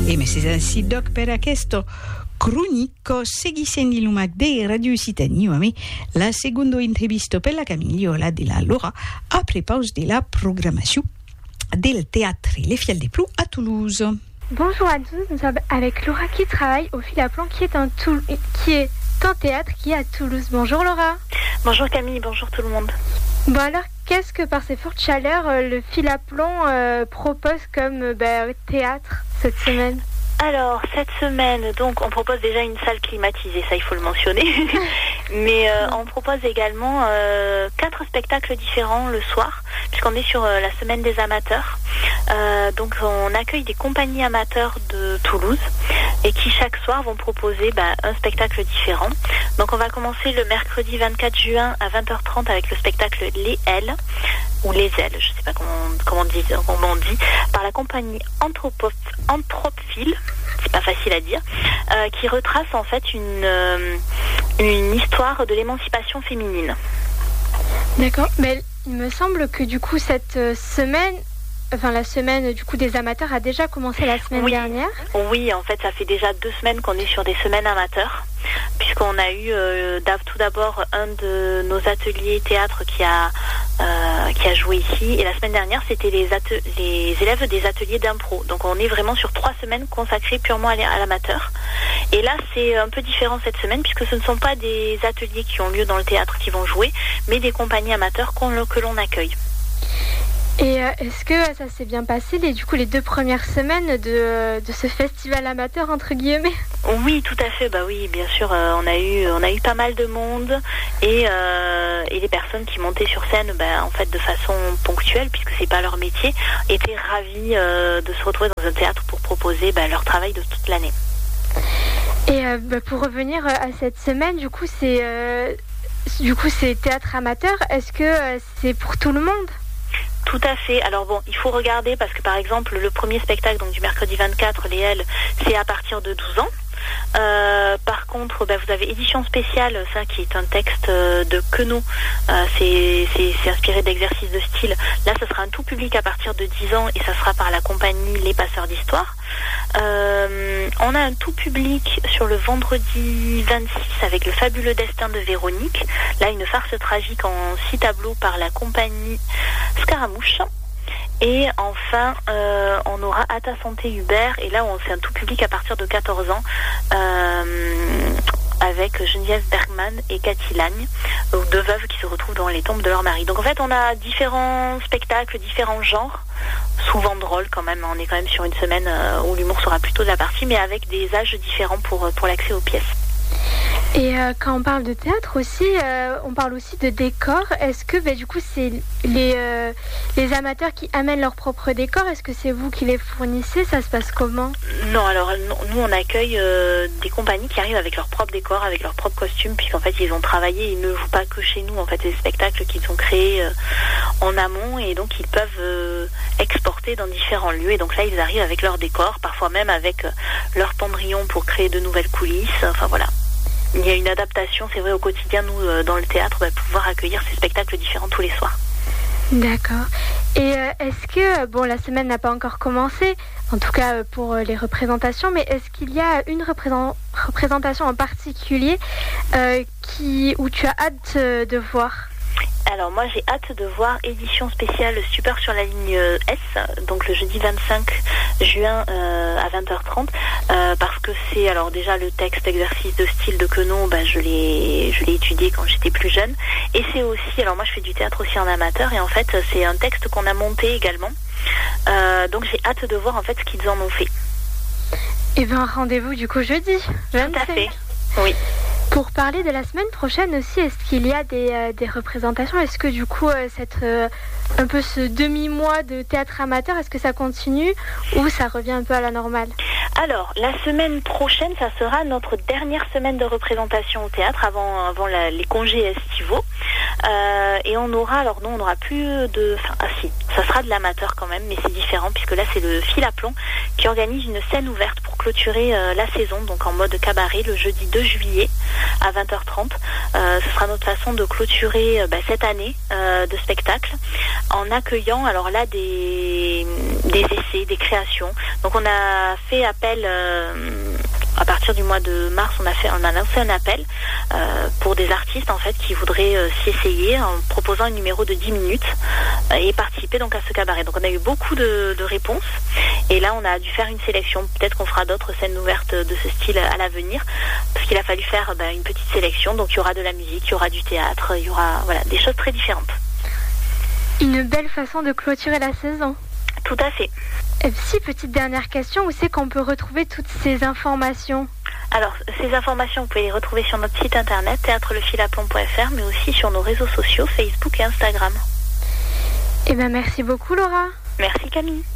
E me se si doc per questo cronico seguiscendi l'umac de Radio Citani, a me la seconda intervista per la Camigliola della Laura après pause de la programmation del théâtre Les Fiels des Ploux à Toulouse. Bonjour à tous, nous sommes avec Laura qui travaille au Fil à Plomb qui est un théâtre qui est à Toulouse. Bonjour Laura. Bonjour Camille, bonjour tout le monde. Bon alors, qu'est-ce que par ces fortes chaleurs, le Fil à Plomb propose comme théâtre cette semaine ? Alors, cette semaine, donc, on propose déjà une salle climatisée, ça il faut le mentionner. Mais on propose également 4 spectacles différents le soir, puisqu'on est sur la semaine des amateurs. Donc, on accueille des compagnies amateurs de Toulouse et qui chaque soir vont proposer un spectacle différent. Donc, on va commencer le mercredi 24 juin à 20h30 avec le spectacle Les Ailes, ou Les Ailes, je ne sais pas comment on dit, par la compagnie Anthropophile, c'est pas facile à dire, qui retrace en fait une histoire de l'émancipation féminine. D'accord, mais il me semble que du coup cette semaine, la semaine du coup des amateurs a déjà commencé la semaine dernière. Oui, en fait ça fait déjà 2 semaines qu'on est sur des semaines amateurs, puisqu'on a eu tout d'abord un de nos ateliers théâtre qui a joué ici, et la semaine dernière c'était les élèves des ateliers d'impro. Donc on est vraiment sur 3 semaines consacrées purement à l'amateur. Et là c'est un peu différent cette semaine, puisque ce ne sont pas des ateliers qui ont lieu dans le théâtre qui vont jouer, mais des compagnies amateurs que l'on accueille. Et est-ce que ça s'est bien passé les 2 premières semaines de ce festival amateur entre guillemets ? Oui, tout à fait. Oui, bien sûr. On a eu pas mal de monde et les personnes qui montaient sur scène, en fait, de façon ponctuelle, puisque c'est pas leur métier, étaient ravis de se retrouver dans un théâtre pour proposer leur travail de toute l'année. Et pour revenir à cette semaine, du coup, c'est théâtre amateur. Est-ce que c'est pour tout le monde ? Tout à fait. Alors bon, il faut regarder parce que par exemple le premier spectacle donc du mercredi 24, Les Ailes, c'est à partir de 12 ans. Par contre, vous avez édition spéciale, ça qui est un texte de Queneau, c'est inspiré d'exercices de style. Là, ce sera un tout public à partir de 10 ans et ça sera par la compagnie Les Passeurs d'Histoire. On a un tout public sur le vendredi 26 avec Le Fabuleux Destin de Véronique. Là, une farce tragique en 6 tableaux par la compagnie Scaramouche. Et enfin, on aura À ta santé Hubert, et là c'est un tout public à partir de 14 ans, avec Geneviève Bergman et Cathy Lagne, 2 veuves qui se retrouvent dans les tombes de leur mari. Donc en fait, on a différents spectacles, différents genres, souvent drôles quand même. On est quand même sur une semaine où l'humour sera plutôt de la partie, mais avec des âges différents pour l'accès aux pièces. Et quand on parle de théâtre aussi, on parle aussi de décors. Est-ce que du coup c'est les amateurs qui amènent leurs propres décors ? Est-ce que c'est vous qui les fournissez ? Ça se passe comment ? Non, alors nous on accueille des compagnies qui arrivent avec leurs propres décors, avec leurs propres costumes, puisqu'en fait ils ont travaillé, ils ne jouent pas que chez nous. En fait, c'est des spectacles qu'ils ont créés en amont, et donc ils peuvent exporter dans différents lieux. Et donc là ils arrivent avec leurs décors, parfois même avec leur pendrillon pour créer de nouvelles coulisses. Enfin voilà. Il y a une adaptation, c'est vrai, au quotidien, nous, dans le théâtre, pouvoir accueillir ces spectacles différents tous les soirs. D'accord. Et est-ce que, la semaine n'a pas encore commencé, en tout cas pour les représentations, mais est-ce qu'il y a une représentation en particulier où tu as hâte de voir ? Alors moi j'ai hâte de voir édition spéciale Super sur la ligne S, donc le jeudi 25 juin à 20h30, parce que c'est alors déjà le texte exercice de style de Queneau, je l'ai étudié quand j'étais plus jeune, et c'est aussi, alors moi je fais du théâtre aussi en amateur, et en fait c'est un texte qu'on a monté également, donc j'ai hâte de voir en fait ce qu'ils en ont fait. Et rendez-vous du coup jeudi 25. Tout à fait, oui. Pour parler de la semaine prochaine aussi, est-ce qu'il y a des représentations ? Est-ce que du coup, un peu ce demi-mois de théâtre amateur, est-ce que ça continue ou ça revient un peu à la normale ? Alors, la semaine prochaine, ça sera notre dernière semaine de représentation au théâtre avant les congés estivaux. Et on aura, alors non, on n'aura plus de... si, ça sera de l'amateur quand même, mais c'est différent puisque là, c'est le Fil à Plomb qui organise une scène ouverte pour clôturer la saison, donc en mode cabaret, le jeudi 2 juillet à 20h30. Ce sera notre façon de clôturer cette année de spectacle en accueillant alors là des des essais, des créations. Donc on a fait appel à partir du mois de mars, on a lancé un appel pour des artistes en fait qui voudraient s'y essayer en proposant un numéro de 10 minutes et participer donc à ce cabaret. Donc on a eu beaucoup de réponses et là on a dû faire une sélection. Peut-être qu'on fera d'autres scènes ouvertes de ce style à l'avenir parce qu'il a fallu faire une petite sélection. Donc il y aura de la musique, il y aura du théâtre, il y aura des choses très différentes. Une belle façon de clôturer la saison. Tout à fait. Et si, petite dernière question, où c'est qu'on peut retrouver toutes ces informations ? Alors, ces informations, vous pouvez les retrouver sur notre site internet, théâtrelefilaplomb.fr, mais aussi sur nos réseaux sociaux, Facebook et Instagram. Eh bien, merci beaucoup, Laura. Merci, Camille.